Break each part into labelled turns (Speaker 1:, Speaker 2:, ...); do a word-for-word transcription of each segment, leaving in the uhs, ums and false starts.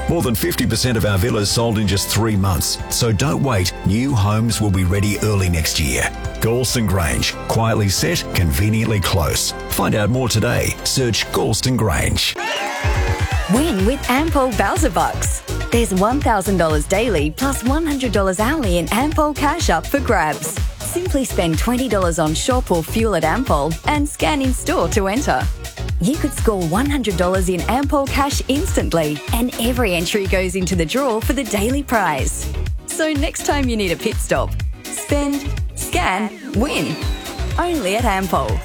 Speaker 1: More than fifty percent of our villas sold in just three months. So don't wait. New homes will be ready early next year. Galston Grange. Quietly set, conveniently close. Find out more today. Search Galston Grange.
Speaker 2: Win with Ampol Bowser Bucks. There's one thousand dollars daily plus one hundred dollars hourly in Ampol cash up for grabs. Simply spend twenty dollars on shop or fuel at Ampol and scan in store to enter. You could score one hundred dollars in Ampol cash instantly, and every entry goes into the draw for the daily prize. So next time you need a pit stop, spend, scan, win. Only at Ampol.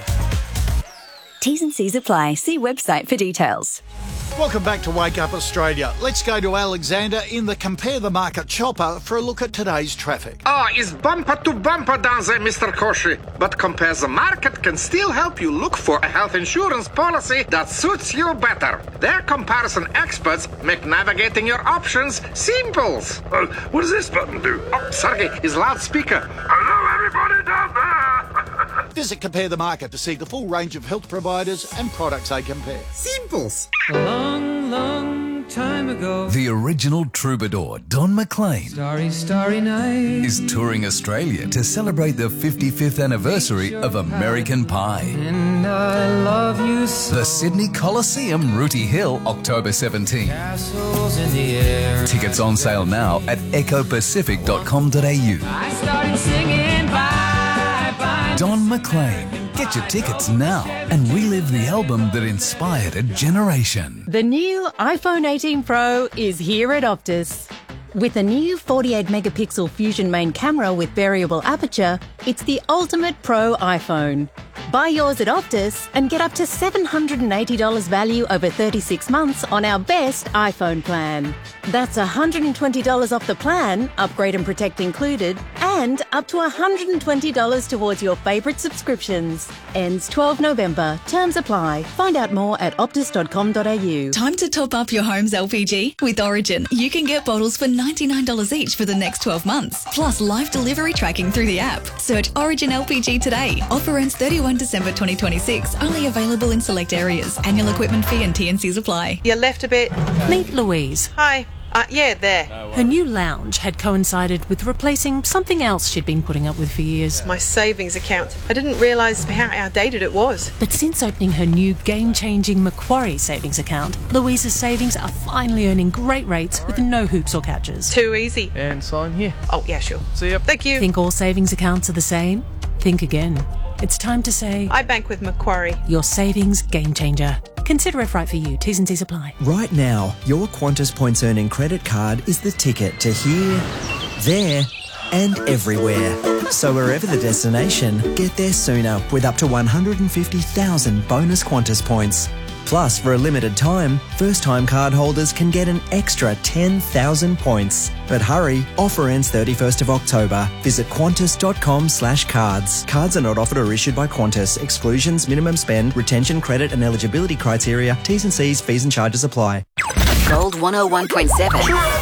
Speaker 2: T's and C's apply. See website for details.
Speaker 3: Welcome back to Wake Up Australia. Let's go to Alexander in the Compare the Market chopper for a look at today's traffic.
Speaker 4: Ah, oh, it's bumper to bumper down there, Mister Koshi. But Compare the Market can still help you look for a health insurance policy that suits you better. Their comparison experts make navigating your options simple.
Speaker 5: Uh, what does this button do?
Speaker 4: Oh, sorry, it's loudspeaker.
Speaker 5: Hello, everybody down there.
Speaker 3: Visit Compare the Market to see the full range of health providers and products they compare.
Speaker 4: Simples.
Speaker 6: A long, long time ago,
Speaker 7: the original troubadour, Don McLean,
Speaker 6: Starry, starry night,
Speaker 7: is touring Australia to celebrate the fifty-fifth anniversary of American Pie.
Speaker 6: And I love you so.
Speaker 7: The Sydney Coliseum, Rooty Hill, October seventeenth.
Speaker 6: Castles in the air.
Speaker 7: Tickets on sale now at echo pacific dot com dot a u.
Speaker 6: I started singing bye, bye.
Speaker 7: Don McLean. Get your tickets now and relive the album that inspired a generation.
Speaker 8: The new iPhone eighteen Pro is here at Optus. With a new forty-eight megapixel Fusion main camera with variable aperture, it's the ultimate pro iPhone. Buy yours at Optus and get up to seven hundred eighty dollars value over thirty-six months on our best iPhone plan. That's one hundred twenty dollars off the plan, upgrade and protect included, and up to one hundred twenty dollars towards your favourite subscriptions. Ends twelfth of November. Terms apply. Find out more at optus dot com dot a u.
Speaker 9: Time to top up your home's L P G? With Origin, you can get bottles for ninety-nine dollars each for the next twelve months, plus live delivery tracking through the app. Search Origin L P G today. Offer ends thirty-first of December twenty twenty-six. Only available in select areas. Annual equipment fee and T N Cs apply.
Speaker 10: You left a bit.
Speaker 11: Meet Louise.
Speaker 10: Hi. Uh, yeah, there.
Speaker 11: Her new lounge had coincided with replacing something else she'd been putting up with for years.
Speaker 10: My savings account. I didn't realise how outdated it was.
Speaker 11: But since opening her new game-changing Macquarie savings account, Louise's savings are finally earning great rates with no hoops or catches.
Speaker 10: Too easy.
Speaker 12: And sign here.
Speaker 10: Oh, yeah, sure.
Speaker 12: See ya.
Speaker 10: Thank you.
Speaker 11: Think all savings accounts are the same? Think again. It's time to say...
Speaker 10: I bank with Macquarie.
Speaker 11: Your savings game changer. Consider if right for you. T's and C's apply.
Speaker 13: Right now, your Qantas points earning credit card is the ticket to here, there and everywhere. So wherever the destination, get there sooner with up to one hundred fifty thousand bonus Qantas points. Plus, for a limited time, first-time card holders can get an extra ten thousand points. But hurry, offer ends thirty-first of October. Visit qantas dot com slash cards. Cards are not offered or issued by Qantas. Exclusions, minimum spend, retention, credit and eligibility criteria, T's and C's, fees and charges apply.
Speaker 2: Gold one oh one point seven.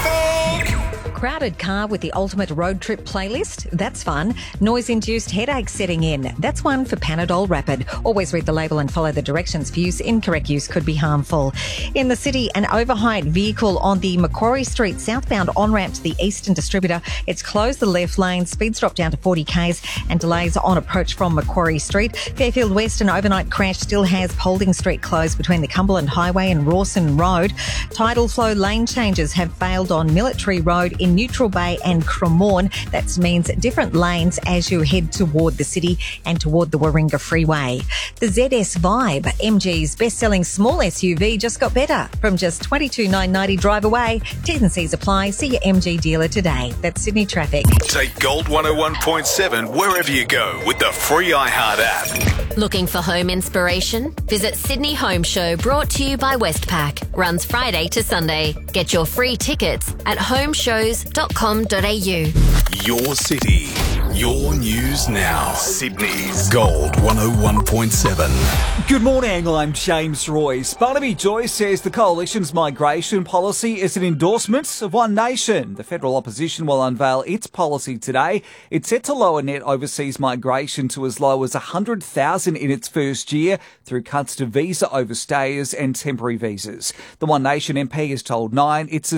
Speaker 14: Crowded car with the ultimate road trip playlist? That's fun. Noise-induced headaches setting in? That's one for Panadol Rapid. Always read the label and follow the directions for use. Incorrect use could be harmful. In the city, an overheight vehicle on the Macquarie Street southbound on-ramp to the Eastern Distributor. It's closed the left lane. Speeds drop down to forty k's and delays on approach from Macquarie Street. Fairfield West, an overnight crash still has Paulding Street closed between the Cumberland Highway and Rawson Road. Tidal flow lane changes have failed on Military Road in Neutral Bay and Cremorne. That means different lanes as you head toward the city and toward the Warringah Freeway. The Z S Vibe, M G's best-selling small S U V, just got better. From just twenty-two thousand nine hundred ninety drive away. T's and C's apply. See your M G dealer today. That's Sydney Traffic.
Speaker 15: Take Gold one oh one point seven wherever you go with the free iHeart app.
Speaker 16: Looking for home inspiration? Visit Sydney Home Show, brought to you by Westpac. Runs Friday to Sunday. Get your free tickets at home shows dot com dot a u.
Speaker 15: Your city, your news now. Sydney's Gold one oh one point seven.
Speaker 17: Good morning, I'm James Royce. Barnaby Joyce says the Coalition's migration policy is an endorsement of One Nation. The federal opposition will unveil its policy today. It's set to lower net overseas migration to as low as one hundred thousand in its first year through cuts to visa overstayers and temporary visas. The One Nation M P has told Nine it's a